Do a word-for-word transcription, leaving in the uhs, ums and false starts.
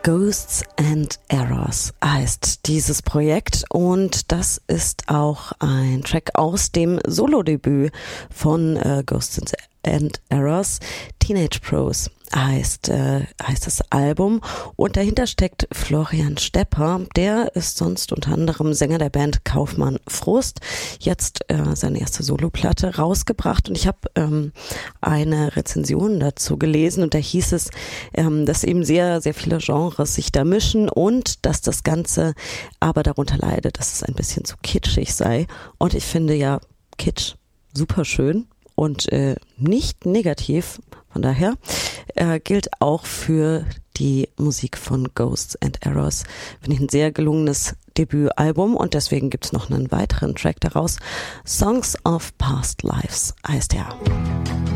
Ghosts and Errors heißt dieses Projekt und das ist auch ein Track aus dem Solodebüt von äh, Ghosts and Errors. Teenage Pros heißt, äh, heißt das Album und dahinter steckt Florian Stepper, der ist sonst unter anderem Sänger der Band Kaufmann Frust, jetzt äh, seine erste Soloplatte rausgebracht und ich habe ähm, eine Rezension dazu gelesen und da hieß es, ähm, dass eben sehr, sehr viele Genres sich da mischen und dass das Ganze aber darunter leidet, dass es ein bisschen zu kitschig sei und ich finde ja Kitsch super schön und äh, nicht negativ. Von daher äh, gilt auch für die Musik von Ghosts and Errors. Finde ich ein sehr gelungenes Debütalbum und deswegen gibt's noch einen weiteren Track daraus. Songs of Past Lives heißt er.